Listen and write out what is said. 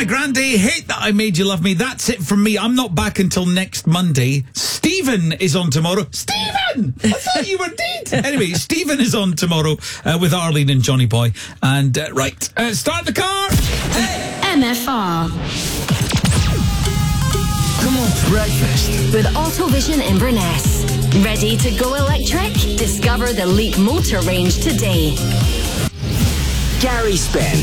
Ariana Grande, Hate That I Made You Love Me. That's it from me. I'm not back until next Monday. Stephen is on tomorrow. Stephen! I thought you were dead. Anyway, Stephen is on tomorrow with Arlene and Johnny Boy. And, start the car. Hey! MFR. Come on, breakfast. With Autovision Inverness. Ready to go electric? Discover the Leap motor range today. Gary Spin.